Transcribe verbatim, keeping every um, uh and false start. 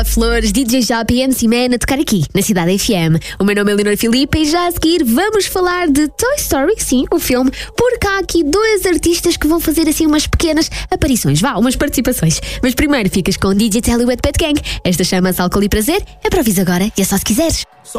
Flores, D J Jop e M C Man a tocar aqui, na Cidade F M. O meu nome é Leonor Filipe e já a seguir vamos falar de Toy Story, sim, o filme, porque há aqui dois artistas que vão fazer assim umas pequenas aparições, vá, umas participações. Mas primeiro ficas com D J Telly Wet Pet Gang. Esta chama-se Álcool e Prazer, é para ouvir agora e é só se quiseres.